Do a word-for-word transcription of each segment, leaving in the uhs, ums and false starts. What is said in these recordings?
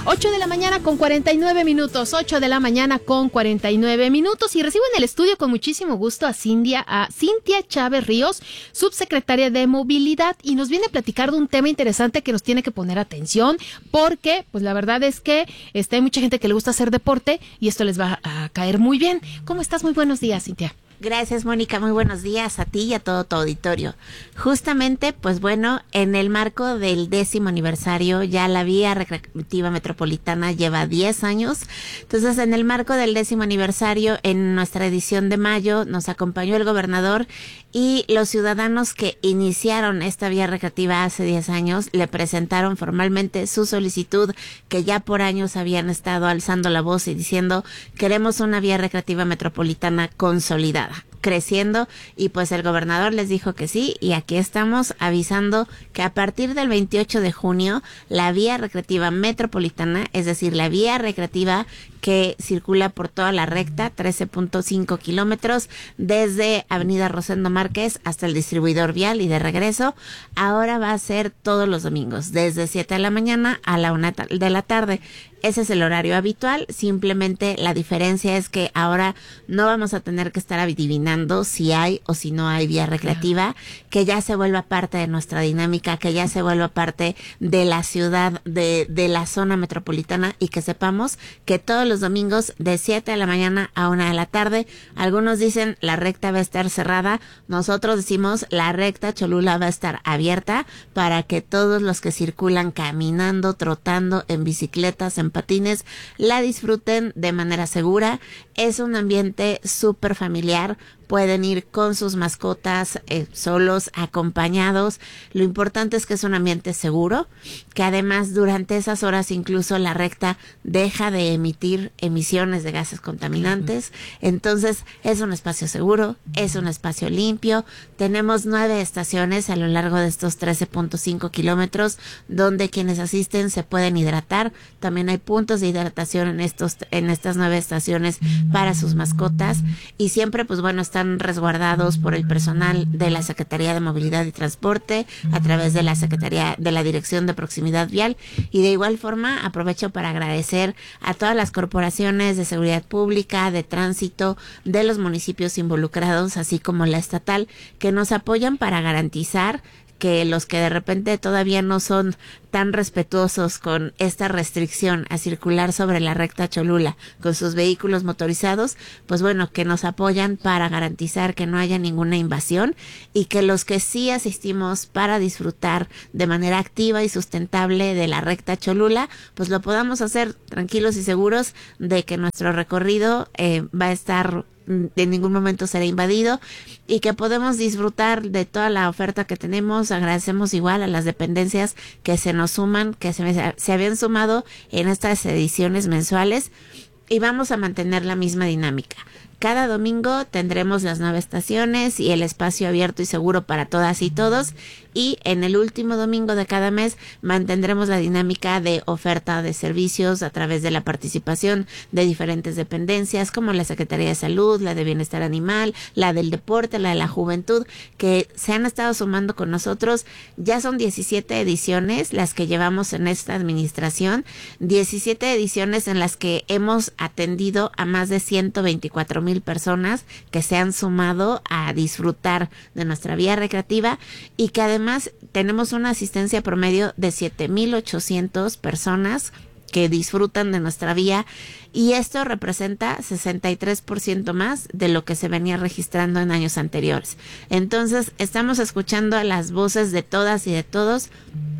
ocho de la mañana con cuarenta y nueve minutos, ocho de la mañana con cuarenta y nueve minutos, y recibo en el estudio con muchísimo gusto a Cintia, a Cintia Chávez Ríos, subsecretaria de Movilidad, y nos viene a platicar de un tema interesante que nos tiene que poner atención, porque pues la verdad es que este, hay mucha gente que le gusta hacer deporte y esto les va a caer muy bien. ¿Cómo estás? Muy buenos días, Cintia. Gracias, Mónica. Muy buenos días a ti y a todo tu auditorio. Justamente, pues bueno, en el marco del décimo aniversario, ya la Vía Recreativa Metropolitana lleva diez años. Entonces, en el marco del décimo aniversario, en nuestra edición de mayo, nos acompañó el gobernador y los ciudadanos que iniciaron esta vía recreativa hace diez años le presentaron formalmente su solicitud, que ya por años habían estado alzando la voz y diciendo: queremos una vía recreativa metropolitana consolidada, creciendo, y pues el gobernador les dijo que sí, y aquí estamos avisando que a partir del veintiocho de junio la vía recreativa metropolitana, es decir, la vía recreativa que circula por toda la recta, trece punto cinco kilómetros, desde Avenida Rosendo Márquez hasta el distribuidor vial y de regreso, ahora va a ser todos los domingos, desde siete de la mañana a la una de la tarde. Ese es el horario habitual, simplemente la diferencia es que ahora no vamos a tener que estar adivinando si hay o si no hay vía recreativa, que ya se vuelva parte de nuestra dinámica, que ya se vuelva parte de la ciudad, de, de la zona metropolitana, y que sepamos que todos los domingos de siete de la mañana a una de la tarde, algunos dicen la recta va a estar cerrada, nosotros decimos la recta Cholula va a estar abierta para que todos los que circulan caminando, trotando, en bicicletas, en patines, la disfruten de manera segura. Es un ambiente súper familiar, pueden ir con sus mascotas, eh, solos, acompañados. Lo importante es que es un ambiente seguro, que además durante esas horas incluso la recta deja de emitir emisiones de gases contaminantes. Entonces es un espacio seguro, es un espacio limpio. Tenemos nueve estaciones a lo largo de estos trece punto cinco kilómetros donde quienes asisten se pueden hidratar. También hay puntos de hidratación en estos en estas nueve estaciones para sus mascotas, y siempre pues bueno están resguardados por el personal de la Secretaría de Movilidad y Transporte a través de la Secretaría de la Dirección de Proximidad Vial. Y de igual forma aprovecho para agradecer a todas las corporaciones de seguridad pública, de tránsito, de los municipios involucrados, así como la estatal, que nos apoyan para garantizar que los que de repente todavía no son tan respetuosos con esta restricción a circular sobre la recta Cholula con sus vehículos motorizados, pues bueno, que nos apoyan para garantizar que no haya ninguna invasión, y que los que sí asistimos para disfrutar de manera activa y sustentable de la recta Cholula, pues lo podamos hacer tranquilos y seguros de que nuestro recorrido eh, va a estar, en ningún momento será invadido, y que podemos disfrutar de toda la oferta que tenemos. Agradecemos igual a las dependencias que se nos suman, que se, se habían sumado en estas ediciones mensuales, y vamos a mantener la misma dinámica. Cada domingo tendremos las nueve estaciones y el espacio abierto y seguro para todas y todos, y en el último domingo de cada mes mantendremos la dinámica de oferta de servicios a través de la participación de diferentes dependencias como la Secretaría de Salud, la de Bienestar Animal, la del Deporte, la de la Juventud, que se han estado sumando con nosotros. Ya son diecisiete ediciones las que llevamos en esta administración, diecisiete ediciones en las que hemos atendido a más de ciento veinticuatro mil personas que se han sumado a disfrutar de nuestra vía recreativa, y que además tenemos una asistencia promedio de siete mil ochocientas personas que disfrutan de nuestra vía, y esto representa sesenta y tres por ciento más de lo que se venía registrando en años anteriores. Entonces estamos escuchando a las voces de todas y de todos.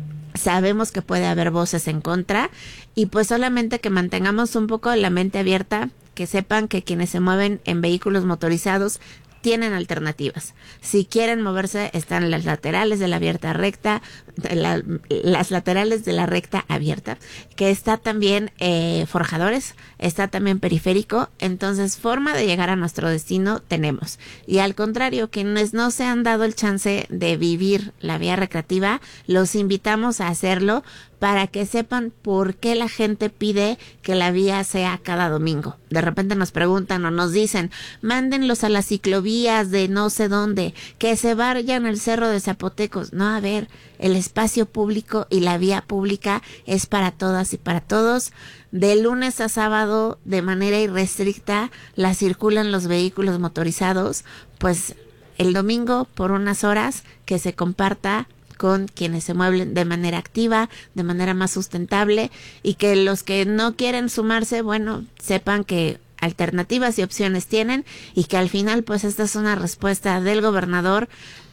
Sabemos que puede haber voces en contra, y pues solamente que mantengamos un poco la mente abierta, que sepan que quienes se mueven en vehículos motorizados tienen alternativas. Si quieren moverse, están las laterales de la abierta recta, la, las laterales de la recta abierta, que está también eh, Forjadores, está también Periférico. Entonces, forma de llegar a nuestro destino tenemos. Y al contrario, quienes no se han dado el chance de vivir la vía recreativa, los invitamos a hacerlo, para que sepan por qué la gente pide que la vía sea cada domingo. De repente nos preguntan o nos dicen, mándenlos a las ciclovías de no sé dónde, que se vayan al Cerro de Zapotecos. No, a ver, el espacio público y la vía pública es para todas y para todos. De lunes a sábado, de manera irrestricta, la circulan los vehículos motorizados, pues el domingo por unas horas que se comparta con quienes se mueven de manera activa, de manera más sustentable, y que los que no quieren sumarse, bueno, sepan que alternativas y opciones tienen, y que al final pues esta es una respuesta del gobernador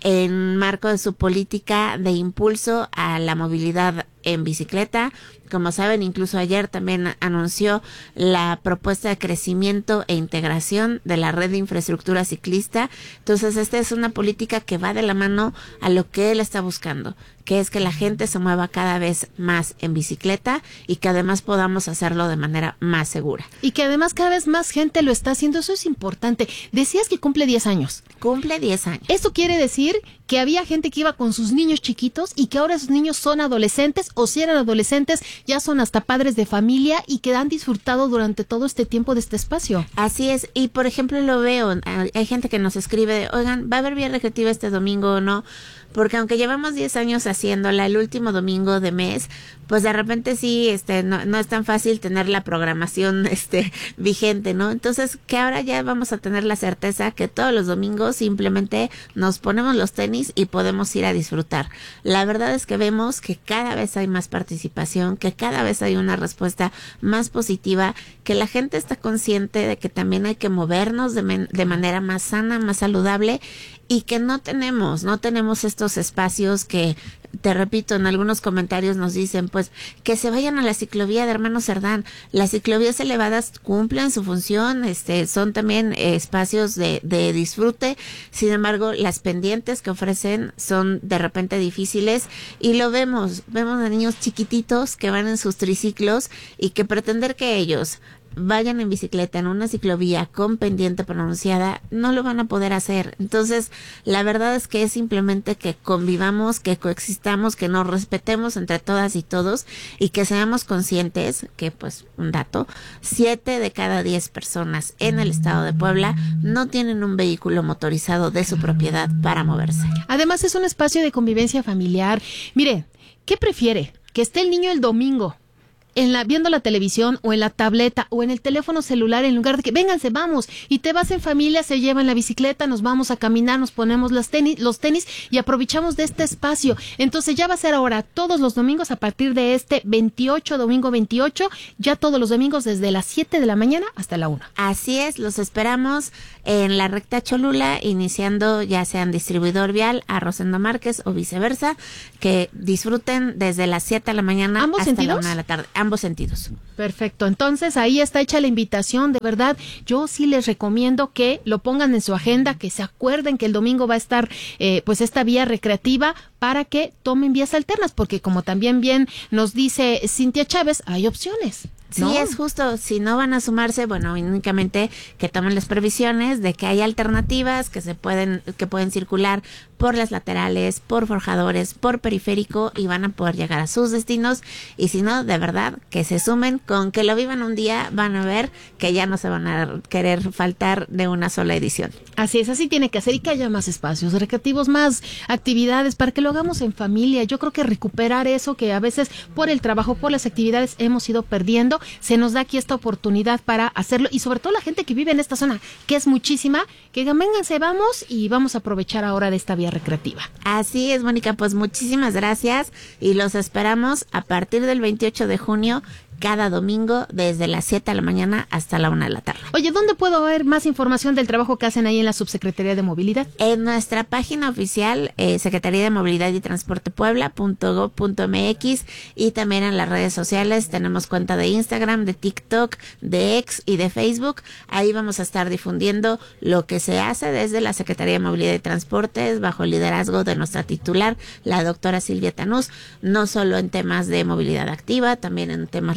en marco de su política de impulso a la movilidad en bicicleta. Como saben, incluso ayer también anunció la propuesta de crecimiento e integración de la red de infraestructura ciclista. Entonces, esta es una política que va de la mano a lo que él está buscando, que es que la gente se mueva cada vez más en bicicleta y que además podamos hacerlo de manera más segura. Y que además cada vez más gente lo está haciendo, eso es importante. Decías que cumple diez años. Cumple diez años. Esto quiere decir que había gente que iba con sus niños chiquitos y que ahora esos niños son adolescentes, o si eran adolescentes ya son hasta padres de familia y que han disfrutado durante todo este tiempo de este espacio. Así es, y por ejemplo lo veo, hay gente que nos escribe, oigan, ¿va a haber vía recreativa este domingo o no? Porque aunque llevamos diez años haciéndola, el último domingo de mes, pues de repente sí, este, no, no es tan fácil tener la programación, este, vigente, ¿no? Entonces, que ahora ya vamos a tener la certeza que todos los domingos simplemente nos ponemos los tenis y podemos ir a disfrutar. La verdad es que vemos que cada vez hay más participación, que cada vez hay una respuesta más positiva, que la gente está consciente de que también hay que movernos de, men- de manera más sana, más saludable, y que no tenemos, no tenemos estos espacios que, te repito, en algunos comentarios nos dicen, pues, que se vayan a la ciclovía de Hermano Cerdán. Las ciclovías elevadas cumplen su función, este, son también eh, espacios de, de disfrute. Sin embargo, las pendientes que ofrecen son de repente difíciles, y lo vemos, vemos a niños chiquititos que van en sus triciclos, y que pretender que ellos vayan en bicicleta en una ciclovía con pendiente pronunciada, no lo van a poder hacer. Entonces, la verdad es que es simplemente que convivamos, que coexistamos, que nos respetemos entre todas y todos, y que seamos conscientes que, pues, un dato, siete de cada diez personas en el estado de Puebla no tienen un vehículo motorizado de su propiedad para moverse. Además, es un espacio de convivencia familiar. Mire, ¿qué prefiere? ¿Que esté el niño el domingo en la viendo la televisión o en la tableta o en el teléfono celular, en lugar de que vénganse, vamos, y te vas en familia, se llevan la bicicleta, nos vamos a caminar, nos ponemos las tenis, los tenis y aprovechamos de este espacio? Entonces ya va a ser ahora todos los domingos a partir de este veintiocho, domingo veintiocho, ya todos los domingos desde las siete de la mañana hasta la una. Así es, los esperamos en la recta Cholula, iniciando ya sea en distribuidor vial a Rosendo Márquez o viceversa, que disfruten desde las siete de la mañana ¿Ambos hasta sentidos? la una de la tarde. Ambos sentidos. Perfecto, entonces ahí está hecha la invitación, de verdad, yo sí les recomiendo que lo pongan en su agenda, que se acuerden que el domingo va a estar eh, pues esta vía recreativa, para que tomen vías alternas, porque como también bien nos dice Cintia Chávez, hay opciones. Sí, ¿no? es justo, si no van a sumarse, bueno, únicamente que tomen las previsiones de que hay alternativas que se pueden, que pueden circular por las laterales, por forjadores, por periférico, y van a poder llegar a sus destinos. Y si no, de verdad, que se sumen, con que lo vivan un día, van a ver que ya no se van a querer faltar de una sola edición. Así es, así tiene que ser, y que haya más espacios recreativos, más actividades, para que lo hagamos en familia. Yo creo que recuperar eso que a veces por el trabajo, por las actividades hemos ido perdiendo, se nos da aquí esta oportunidad para hacerlo, y sobre todo la gente que vive en esta zona, que es muchísima, que digan, vénganse, vamos, y vamos a aprovechar ahora de esta vía recreativa. Así es, Mónica, pues muchísimas gracias, y los esperamos a partir del veintiocho de junio, cada domingo desde las siete de la mañana hasta la una de la tarde. Oye, ¿dónde puedo ver más información del trabajo que hacen ahí en la Subsecretaría de Movilidad? En nuestra página oficial, eh, Secretaría de Movilidad y Transporte Puebla punto gob punto m x, y también en las redes sociales tenemos cuenta de Instagram, de TikTok, de X y de Facebook. Ahí vamos a estar difundiendo lo que se hace desde la Secretaría de Movilidad y Transportes bajo el liderazgo de nuestra titular, la doctora Silvia Tanús, no solo en temas de movilidad activa, también en temas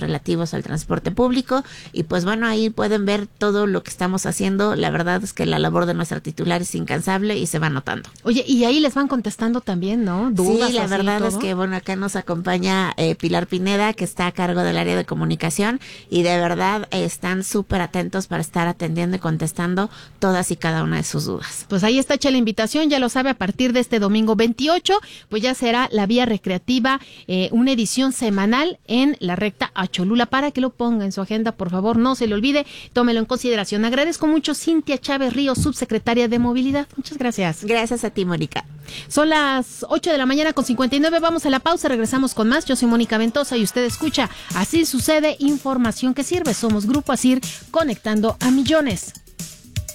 relativos al transporte público. Y pues bueno, ahí pueden ver todo lo que estamos haciendo. La verdad es que la labor de nuestra titular es incansable y se va notando. Oye, y ahí les van contestando también, ¿no? Dudas, sí, la así, verdad todo. es que bueno, acá nos acompaña eh, Pilar Pineda, que está a cargo del área de comunicación, y de verdad eh, están súper atentos para estar atendiendo y contestando todas y cada una de sus dudas. Pues ahí está hecha la invitación, ya lo sabe, a partir de este domingo veintiocho, pues ya será la Vía Recreativa, eh, una edición semanal en la recta a Cholula, para que lo ponga en su agenda, por favor, no se le olvide, tómelo en consideración. Agradezco mucho Cintia Chávez Ríos, subsecretaria de Movilidad. Muchas gracias. Gracias a ti, Mónica. Son las ocho de la mañana con cincuenta y nueve, vamos a la pausa, regresamos con más. Yo soy Mónica Ventosa y usted escucha Así Sucede, información que sirve. Somos Grupo Asir, conectando a millones.